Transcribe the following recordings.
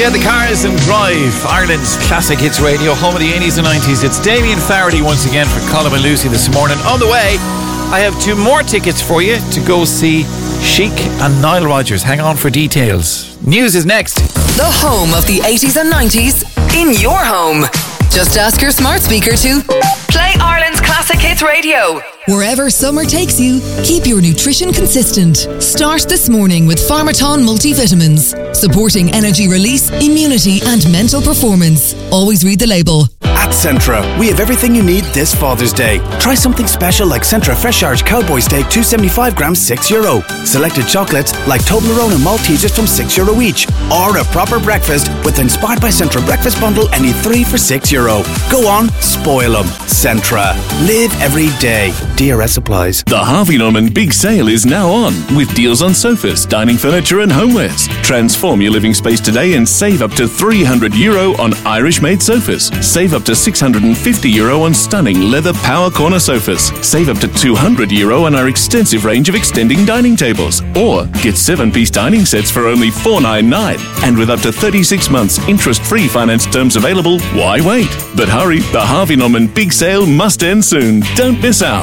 Get the cars and drive. Ireland's classic hits radio, home of the 80s and 90s. It's Damien Faraday once again for Colm and Lucy this morning. On the way, I have 2 more tickets for you to go see Chic and Nile Rodgers. Hang on for details. News is next. The home of the 80s and 90s in your home. Just ask your smart speaker to play Ireland's classic hits radio. Wherever summer takes you, keep your nutrition consistent. Start this morning with Pharmaton multivitamins, supporting energy release, immunity and mental performance. Always read the label. At Centra, we have everything you need this Father's Day. Try something special like Centra Fresh Irish Cowboy Steak, 275 grams, €6. Selected chocolates like Toblerone and Maltesers from €6 each. Or a proper breakfast with Inspired by Centra Breakfast Bundle, any 3 for €6. Go on, spoil them. Centra. Live every day. DRS applies. The Harvey Norman Big Sale is now on, with deals on sofas, dining furniture and homewares. Transform your living space today and save up to €300 on Irish-made sofas. Save up to €650 on stunning leather power corner sofas. Save up to €200 on our extensive range of extending dining tables. Or get 7-piece dining sets for only $499. And with up to 36 months interest-free finance terms available, why wait? But hurry, the Harvey Norman Big Sale must end soon. Don't miss out.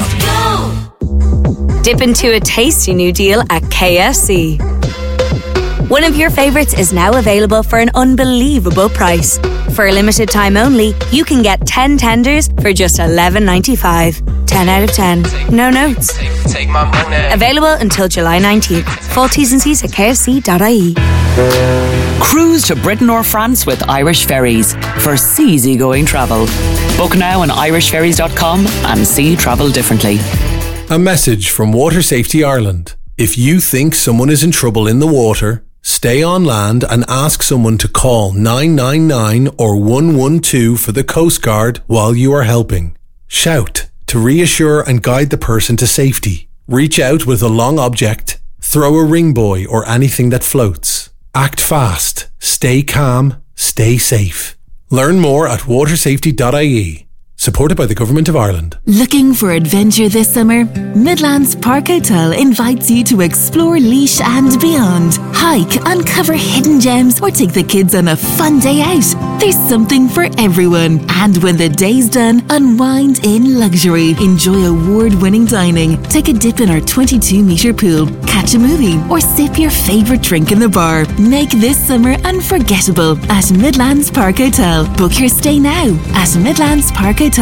Dip into a tasty new deal at KFC. One of your favourites is now available for an unbelievable price. For a limited time only, you can get 10 tenders for just $11.95. 10 out of 10. No notes. Take my money. Available until July 19th. Full T's and C's at kfc.ie. Cruise to Britain or France with Irish Ferries for easy-going travel. Book now on irishferries.com and see travel differently. A message from Water Safety Ireland. If you think someone is in trouble in the water, stay on land and ask someone to call 999 or 112 for the Coast Guard while you are helping. Shout to reassure and guide the person to safety. Reach out with a long object. Throw a ring buoy or anything that floats. Act fast. Stay calm. Stay safe. Learn more at watersafety.ie. Supported by the Government of Ireland. Looking for adventure this summer? Midlands Park Hotel invites you to explore Laois and beyond. Hike, uncover hidden gems, or take the kids on a fun day out. There's something for everyone. And when the day's done, unwind in luxury. Enjoy award-winning dining. Take a dip in our 22-metre pool. Catch a movie or sip your favourite drink in the bar. Make this summer unforgettable at Midlands Park Hotel. Book your stay now at midlandsparkhotel.com.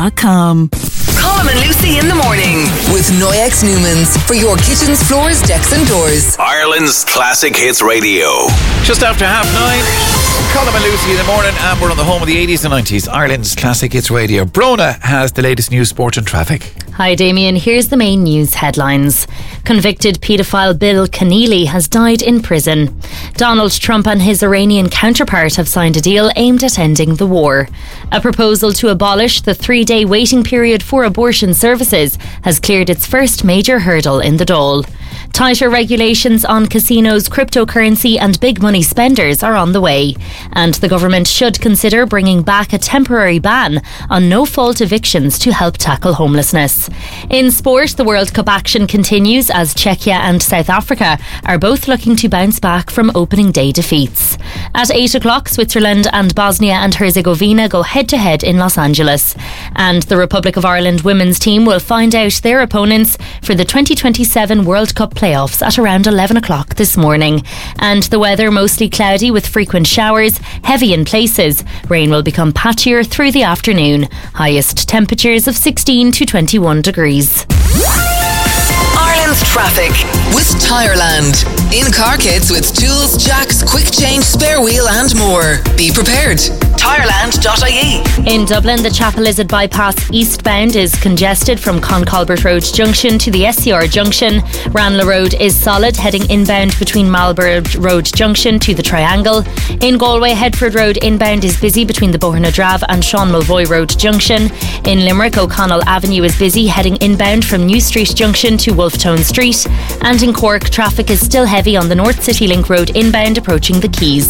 Colm and Lucy in the morning with Noyex Newmans for your kitchens, floors, decks and doors. Ireland's classic hits radio. Just after 9:30, Colm and Lucy in the morning, and we're on the home of the 80s and 90s, Ireland's classic hits radio. Brona has the latest news, sport and traffic. Hi Damien, here's the main news headlines. Convicted paedophile Bill Keneally has died in prison. Donald Trump and his Iranian counterpart have signed a deal aimed at ending the war. A proposal to abolish the 3-day waiting period for abortion services has cleared its first major hurdle in the Dáil. Tighter regulations on casinos, cryptocurrency and big money spenders are on the way, and the government should consider bringing back a temporary ban on no-fault evictions to help tackle homelessness. In sport, the World Cup action continues as Czechia and South Africa are both looking to bounce back from opening day defeats. At 8 o'clock, Switzerland and Bosnia and Herzegovina go head-to-head in Los Angeles, and the Republic of Ireland women's team will find out their opponents for the 2027 World Cup playoffs at around 11 o'clock this morning. And the weather mostly cloudy with frequent showers, heavy in places. Rain will become patchier through the afternoon. Highest temperatures of 16 to 21 degrees. Ireland's traffic with Tireland. In-car kits with tools, jacks, quick change, spare wheel and more. Be prepared. Tireland.ie. In Dublin, the Chapel Lizard bypass eastbound is congested from Concolbert Road Junction to the SCR Junction. Ranelagh Road is solid, heading inbound between Marlborough Road Junction to the Triangle. In Galway, Headford Road inbound is busy between the Bohernadrave and Sean Mulvoy Road Junction. In Limerick, O'Connell Avenue is busy, heading inbound from New Street Junction to Wolfetone Street. And in Cork, traffic is still heavy on the North City Link Road inbound approaching the Quays.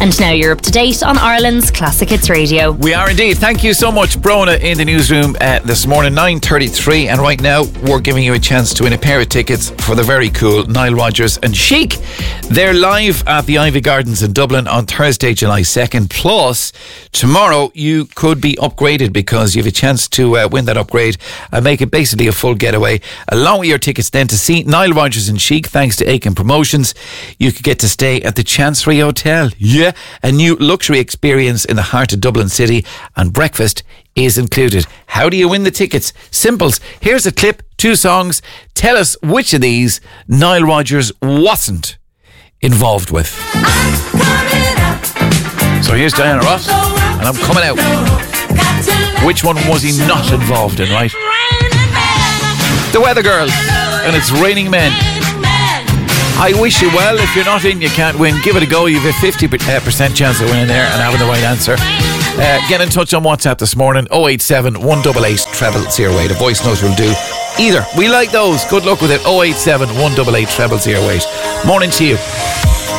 And now you're up to date on Ireland's Classic Hits Radio. We are indeed. Thank you so much, Brona, in the newsroom this morning, 9:33. And right now, we're giving you a chance to win a pair of tickets for the very cool Nile Rodgers and Chic. They're live at the Ivy Gardens in Dublin on Thursday, July 2nd. Plus, tomorrow, you could be upgraded because you have a chance to win that upgrade and make it basically a full getaway. Along with your tickets then to see Nile Rodgers and Chic, thanks to Aiken Promotions, you could get to stay at the Chancery Hotel. Yeah, a new luxury experience in the heart of Dublin City, and breakfast is included. How do you win the tickets? Simples. Here's a clip, 2 songs. Tell us which of these Nile Rodgers wasn't involved with. So here's Diana Ross, and I'm coming out. Which one was he not involved in, right? The Weather Girls, and It's Raining Men. I wish you well. If you're not in, you can't win. Give it a go. You have a 50% chance of winning there and having the right answer. Get in touch on WhatsApp this morning, 087 188 0008. A voice note will do either. We like those. Good luck with it. 087 188 0008. Morning to you.